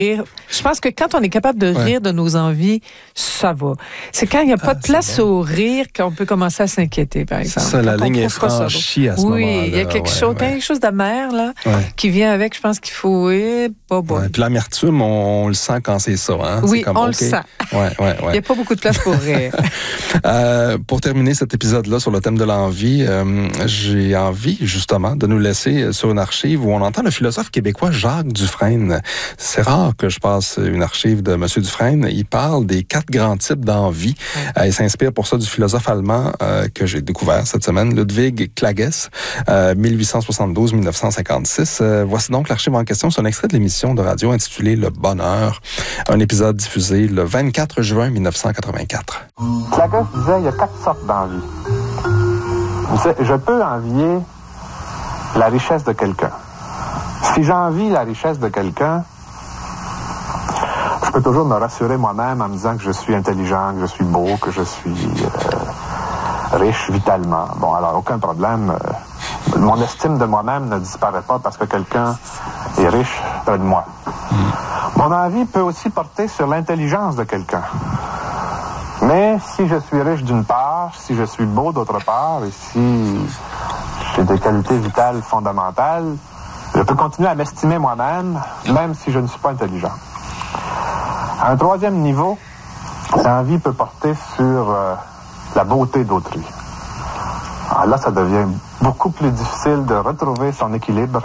rire. Je pense que quand on est capable de rire de nos envies, ça va. C'est quand il n'y a pas de place au rire qu'on peut commencer à s'inquiéter, par exemple. Ça, la ligne est franchie à ce moment-là. Oui, il y a quelque chose d'amer là, qui vient avec. Je pense qu'il faut... Puis l'amertume, on le sent quand c'est ça. Hein? Oui, c'est comme, on le sent. Il n'y a pas beaucoup de place pour rire. Pour terminer cet épisode-là sur le thème de l'envie, j'ai envie, justement, de nous laisser sur une archive où on entend le philosophe québécois Jacques Dufresne. C'est rare que je passe une archive de M. Dufresne. Il parle des 4 grands types d'envie. Il s'inspire pour ça du philosophe allemand que j'ai découvert cette semaine, Ludwig Klages, 1872-1956. Voici donc l'archive en question. C'est un extrait de l'émission de radio intitulée Le Bonheur, un épisode diffusé le 24 juin 1984. Klages disait il y a 4 sortes d'envie. Je peux envier la richesse de quelqu'un. Si j'envie la richesse de quelqu'un, je peux toujours me rassurer moi-même en me disant que je suis intelligent, que je suis beau, que je suis riche vitalement. Bon, alors aucun problème. Mon estime de moi-même ne disparaît pas parce que quelqu'un est riche près de moi. Mon envie peut aussi porter sur l'intelligence de quelqu'un. Mais si je suis riche d'une part, si je suis beau d'autre part, et si j'ai des qualités vitales fondamentales, je peux continuer à m'estimer moi-même, même si je ne suis pas intelligent. À un 3e niveau, l'envie peut porter sur la beauté d'autrui. Alors là, ça devient beaucoup plus difficile de retrouver son équilibre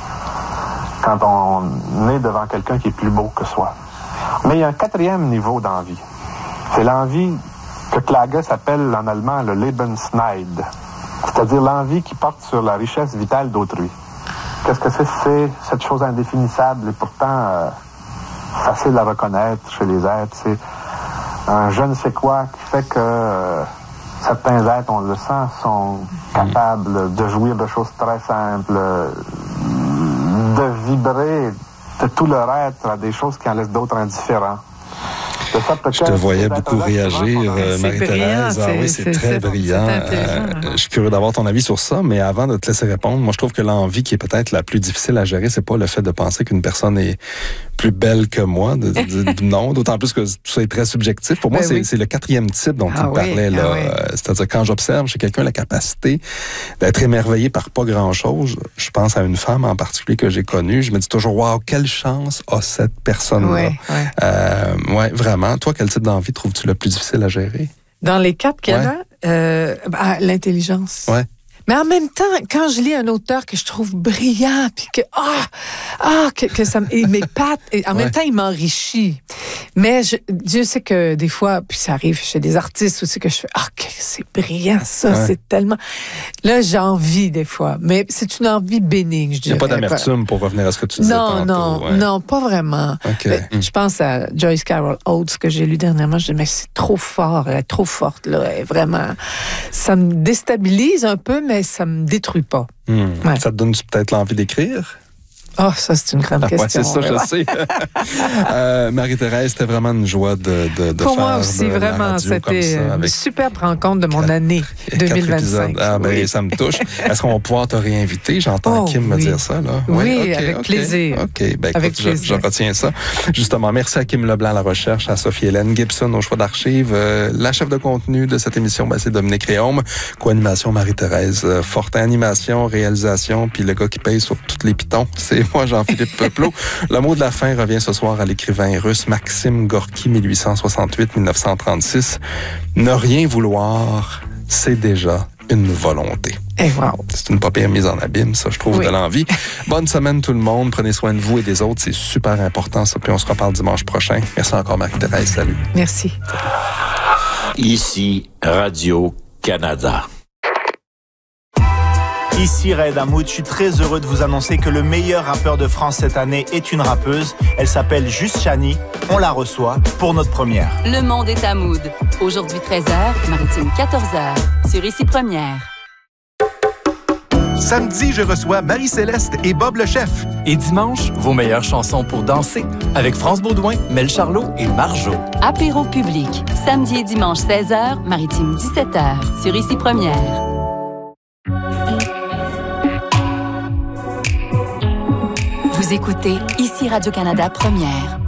quand on est devant quelqu'un qui est plus beau que soi. Mais il y a un 4e niveau d'envie. C'est l'envie que Klages appelle en allemand le Lebensneid, c'est-à-dire l'envie qui porte sur la richesse vitale d'autrui. Qu'est-ce que c'est? C'est cette chose indéfinissable et pourtant facile à reconnaître chez les êtres. C'est un je ne sais quoi qui fait que certains êtres, on le sent, sont capables de jouir de choses très simples, de vibrer de tout leur être à des choses qui en laissent d'autres indifférents. Je te voyais beaucoup réagir, Marie-Thérèse. Ah oui, c'est très brillant. Je suis curieux d'avoir ton avis sur ça, mais avant de te laisser répondre, moi, je trouve que l'envie qui est peut-être la plus difficile à gérer, c'est pas le fait de penser qu'une personne est plus belle que moi. Non, d'autant plus que tout ça est très subjectif. Pour moi, c'est le 4e type dont tu parlais. Là. C'est-à-dire, quand j'observe chez quelqu'un la capacité d'être émerveillé par pas grand-chose, je pense à une femme en particulier que j'ai connue, je me dis toujours, waouh, quelle chance a cette personne-là. Ouais, vraiment. Toi, quel type d'envie trouves-tu le plus difficile à gérer? Dans les 4 qu'il y a, l'intelligence. Ouais. Mais en même temps, quand je lis un auteur que je trouve brillant, puis que que ça m'épate, et en même temps, il m'enrichit. Mais Dieu sait que des fois, puis ça arrive chez des artistes aussi, que je fais c'est brillant ça, c'est tellement... Là, j'ai envie des fois, mais c'est une envie bénigne, je dirais. Il n'y a pas d'amertume pour revenir à ce que tu disais tantôt. Non, pas vraiment. Okay. Je pense à Joyce Carol Oates, que j'ai lu dernièrement, je dis, mais c'est trop fort, elle est trop forte, là, elle est vraiment... Ça me déstabilise un peu, mais ça me détruit pas. Ça te donne peut-être l'envie d'écrire? Ah, ça, c'est une grande question. C'est ça, je sais. Marie-Thérèse, c'était vraiment une joie de pour faire moi aussi, vraiment, c'était une superbe rencontre de mon année 2025. Ça me touche. Est-ce qu'on va pouvoir te réinviter? J'entends Kim me dire ça. Là. Oui, avec plaisir. OK, écoute, je retiens ça. Justement, merci à Kim Leblanc à la recherche, à Sophie-Hélène Gibson au choix d'archives. La chef de contenu de cette émission, c'est Dominique Réaume. Co-animation, Marie-Thérèse Fortin. Animation, réalisation, puis le gars qui paye sur tous les pitons, c'est moi, Jean-Philippe Peuplot. Le mot de la fin revient ce soir à l'écrivain russe Maxime Gorky, 1868-1936. Ne rien vouloir, c'est déjà une volonté. C'est une pas pire mise en abîme, ça, je trouve, de l'envie. Bonne semaine, tout le monde. Prenez soin de vous et des autres. C'est super important, ça. Puis on se reparle dimanche prochain. Merci encore, Marie-Thérèse. Salut. Merci. Ici, Radio-Canada. Ici Raed Hamoud, je suis très heureux de vous annoncer que le meilleur rappeur de France cette année est une rappeuse. Elle s'appelle Juste Chani. On la reçoit pour notre première. Le monde est Hamoud. Aujourd'hui 13h, Maritime 14h. Sur Ici Première. Samedi, je reçois Marie-Céleste et Bob le Chef. Et dimanche, vos meilleures chansons pour danser avec France Baudouin, Mel Charlot et Marjo. Apéro public. Samedi et dimanche 16h, Maritime 17h. Sur Ici Première. Vous écoutez ici Radio-Canada Première.